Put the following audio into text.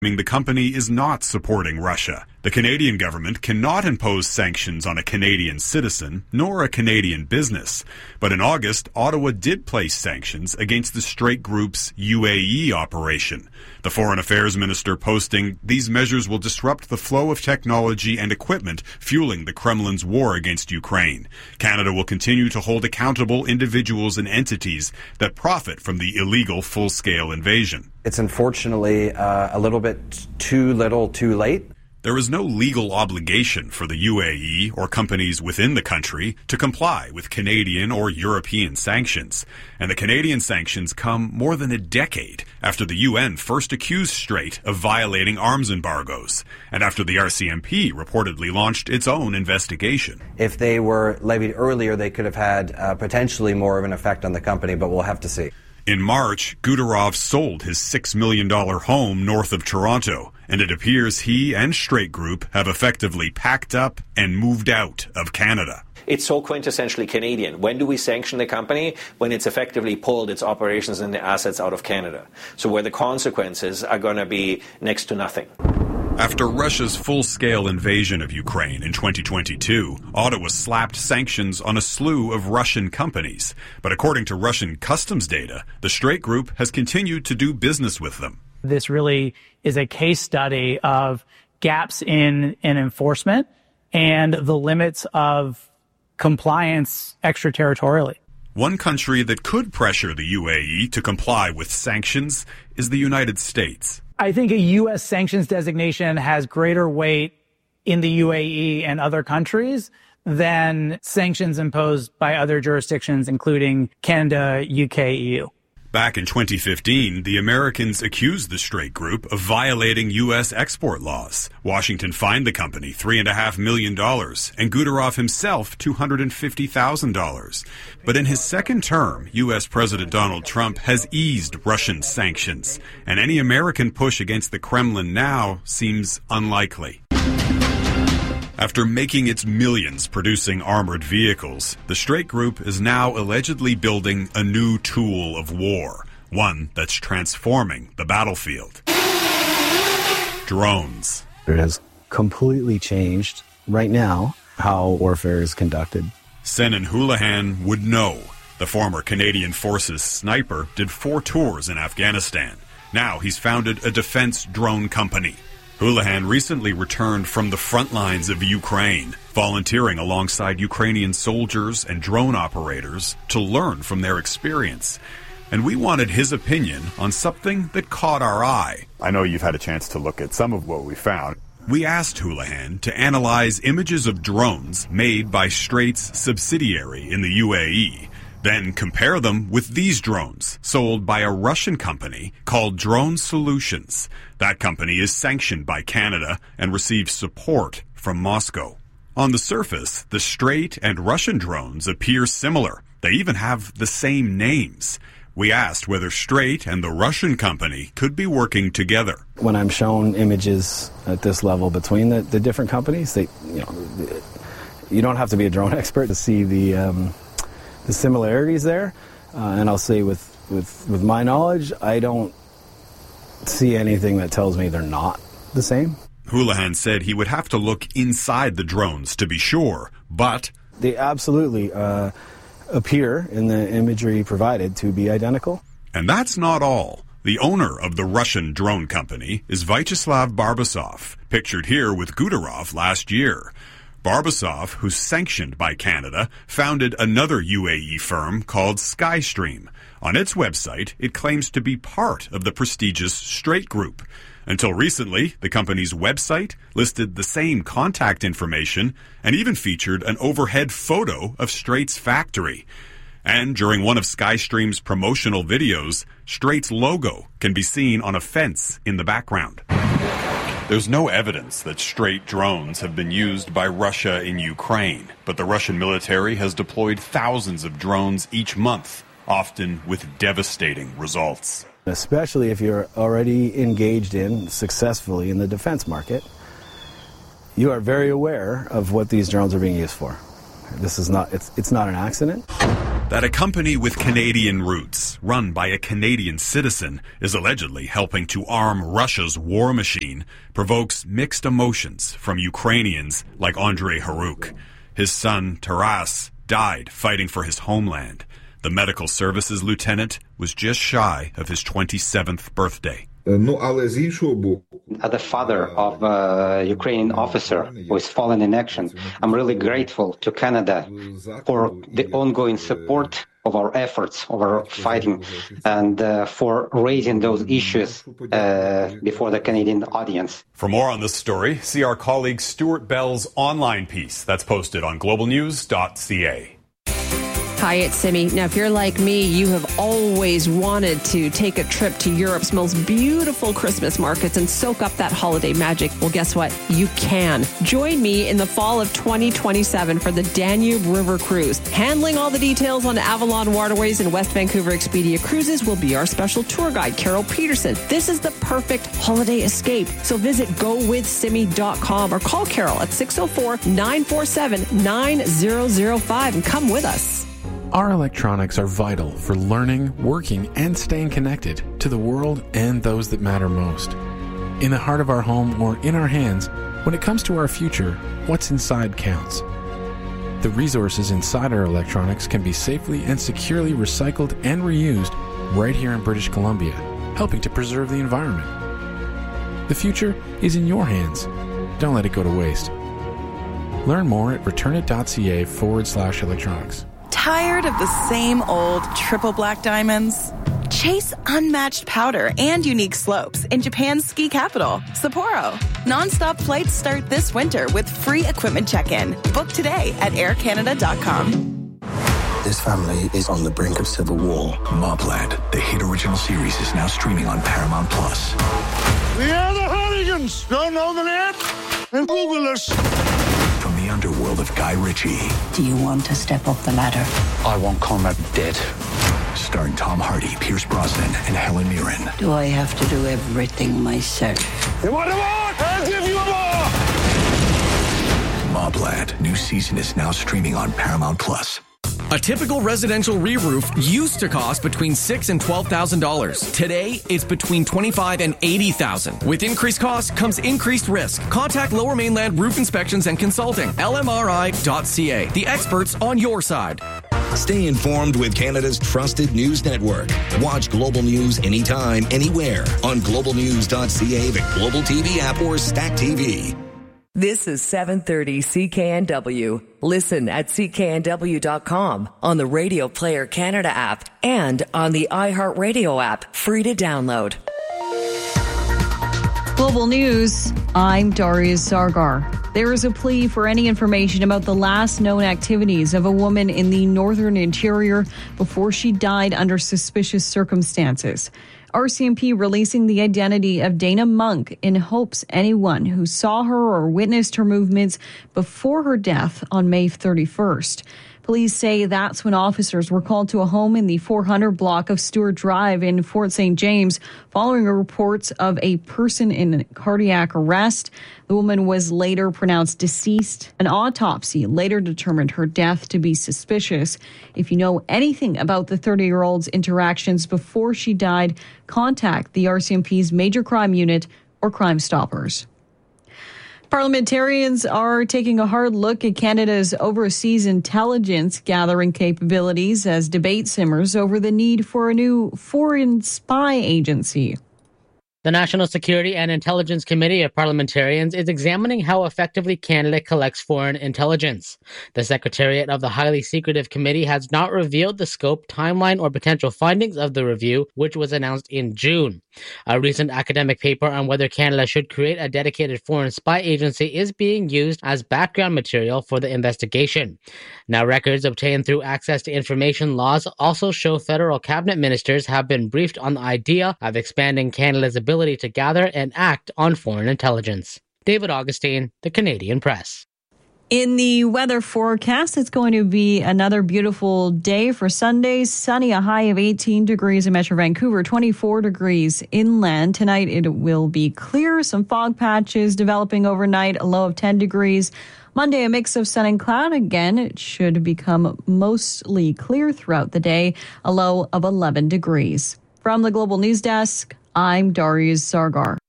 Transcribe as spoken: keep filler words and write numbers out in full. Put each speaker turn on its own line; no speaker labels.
The company is not supporting Russia. The Canadian government cannot impose sanctions on a Canadian citizen, nor a Canadian business. But in August, Ottawa did place sanctions against the Straight Group's U A E operation. The Foreign Affairs Minister posting, "These measures will disrupt the flow of technology and equipment fueling the Kremlin's war against Ukraine. Canada will continue to hold accountable individuals and entities that profit from the illegal full-scale invasion."
It's unfortunately uh, a little bit too little, too late.
There is no legal obligation for the U A E or companies within the country to comply with Canadian or European sanctions. And the Canadian sanctions come more than a decade after the U N first accused Straight of violating arms embargoes, and after the R C M P reportedly launched its own investigation.
If they were levied earlier, they could have had uh, potentially more of an effect on the company, but we'll have to see.
In March, Gudurov sold his six million dollars home north of Toronto, and it appears he and Straight Group have effectively packed up and moved out of Canada.
It's so quintessentially Canadian. When do we sanction the company? When it's effectively pulled its operations and the assets out of Canada. So where the consequences are going to be next to nothing.
After Russia's full-scale invasion of Ukraine in twenty twenty-two, Ottawa slapped sanctions on a slew of Russian companies. But according to Russian customs data, the Straight Group has continued to do business with them.
This really is a case study of gaps in, in enforcement and the limits of compliance extraterritorially.
One country that could pressure the U A E to comply with sanctions is the United States.
I think a U S sanctions designation has greater weight in the U A E and other countries than sanctions imposed by other jurisdictions, including Canada, U K, E U.
Back in twenty fifteen, the Americans accused the Straight Group of violating U S export laws. Washington fined the company three point five million dollars and Gudurov himself two hundred fifty thousand dollars. But in his second term, U S President Donald Trump has eased Russian sanctions, and any American push against the Kremlin now seems unlikely. After making its millions producing armored vehicles, the Straight Group is now allegedly building a new tool of war, one that's transforming the battlefield. Drones.
It has completely changed, right now, how warfare is conducted.
Senan Houlihan would know. The former Canadian Forces sniper did four tours in Afghanistan. Now he's founded a defense drone company. Houlihan recently returned from the front lines of Ukraine, volunteering alongside Ukrainian soldiers and drone operators to learn from their experience. And we wanted his opinion on something that caught our eye.
I know you've had a chance to look at some of what we found.
We asked Houlihan to analyze images of drones made by Straight's subsidiary in the U A E, then compare them with these drones sold by a Russian company called Drone Solutions. That company is sanctioned by Canada and receives support from Moscow. On the surface, the Straight and Russian drones appear similar. They even have the same names. We asked whether Straight and the Russian company could be working together.
When I'm shown images at this level between the, the different companies, they, you know, you don't have to be a drone expert to see the um, the similarities there. Uh, and I'll say with, with, with my knowledge, I don't see anything that tells me they're not the same.
Houlihan said he would have to look inside the drones to be sure, but
they absolutely uh, appear in the imagery provided to be identical.
And that's not all. The owner of the Russian drone company is Vyacheslav Barbasov, pictured here with Gudurov last year. Barbasov, who's sanctioned by Canada, founded another U A E firm called Skystream. On its website, it claims to be part of the prestigious Straight Group. Until recently, the company's website listed the same contact information and even featured an overhead photo of Straight's factory. And during one of Skystream's promotional videos, Straight's logo can be seen on a fence in the background. There's no evidence that Straight drones have been used by Russia in Ukraine, but the Russian military has deployed thousands of drones each month, often with devastating results.
Especially if you're already engaged in, successfully in the defense market, you are very aware of what these drones are being used for. This is not, it's, it's not an accident.
That a company with Canadian roots, run by a Canadian citizen, is allegedly helping to arm Russia's war machine provokes mixed emotions from Ukrainians like Andrei Haruk. His son, Taras, died fighting for his homeland. The medical services lieutenant was just shy of his twenty-seventh birthday.
As the father of a Ukrainian officer who is fallen in action, I'm really grateful to Canada for the ongoing support of our efforts, of our fighting, and uh, for raising those issues uh, before the Canadian audience.
For more on this story, see our colleague Stuart Bell's online piece that's posted on global news dot c a.
Hi, it's Simi. Now, if you're like me, you have always wanted to take a trip to Europe's most beautiful Christmas markets and soak up that holiday magic. Well, guess what? You can. Join me in the fall of twenty twenty-seven for the Danube River Cruise. Handling all the details on Avalon Waterways and West Vancouver Expedia Cruises will be our special tour guide, Carol Peterson. This is the perfect holiday escape. So visit go with simi dot com or call Carol at six oh four, nine four seven, nine zero zero five and come with us.
Our electronics are vital for learning, working, and staying connected to the world and those that matter most. In the heart of our home or in our hands, when it comes to our future, what's inside counts. The resources inside our electronics can be safely and securely recycled and reused right here in British Columbia, helping to preserve the environment. The future is in your hands. Don't let it go to waste. Learn more at returnit.ca forward slash electronics.
Tired of the same old triple black diamonds? Chase unmatched powder and unique slopes in Japan's ski capital, Sapporo. Non-stop flights start this winter with free equipment check-in. Book today at air canada dot com.
This family is on the brink of civil war. Mobland, the hit original series, is now streaming on Paramount Plus.
We are the Hardigans. Don't know the net? And Google us.
From the underworld of Guy Ritchie.
Do you want to step up the ladder?
I want Conrad dead. Starring Tom Hardy, Pierce Brosnan, and Helen Mirren.
Do I have to do everything myself?
You want more? I'll give you more!
Mobland, new season is now streaming on Paramount Plus.
A typical residential re-roof used to cost between six thousand dollars and twelve thousand dollars. Today, it's between twenty-five thousand dollars and eighty thousand dollars. With increased costs comes increased risk. Contact Lower Mainland Roof Inspections and Consulting, L M R I dot C A. The experts on your side.
Stay informed with Canada's trusted news network. Watch Global News anytime, anywhere on global news dot c a, the Global T V app, or Stack T V.
This is seven thirty C K N W. Listen at C K N W dot com, on the Radio Player Canada app, and on the iHeartRadio app, free to download.
Global News, I'm Darius Sargar. There is a plea for any information about the last known activities of a woman in the Northern Interior before she died under suspicious circumstances. R C M P releasing the identity of Dana Monk in hopes anyone who saw her or witnessed her movements before her death on May thirty-first. Police say that's when officers were called to a home in the four hundred block of Stewart Drive in Fort Saint James following reports of a person in cardiac arrest. The woman was later pronounced deceased. An autopsy later determined her death to be suspicious. If you know anything about the thirty-year-old's interactions before she died, contact the R C M P's Major Crime Unit or Crime Stoppers. Parliamentarians are taking a hard look at Canada's overseas intelligence gathering capabilities as debate simmers over the need for a new foreign spy agency.
The National Security and Intelligence Committee of Parliamentarians is examining how effectively Canada collects foreign intelligence. The Secretariat of the highly secretive committee has not revealed the scope, timeline, or potential findings of the review, which was announced in June. A recent academic paper on whether Canada should create a dedicated foreign spy agency is being used as background material for the investigation. Now, records obtained through access to information laws also show federal cabinet ministers have been briefed on the idea of expanding Canada's ability ability to gather and act on foreign intelligence. David Augustine, The Canadian Press.
In the weather forecast, it's going to be another beautiful day for Sunday. Sunny, a high of eighteen degrees in Metro Vancouver, twenty-four degrees inland. Tonight, it will be clear. Some fog patches developing overnight, a low of ten degrees. Monday, a mix of sun and cloud. Again, it should become mostly clear throughout the day, a low of eleven degrees. From the Global News Desk, I'm Darius Sargar.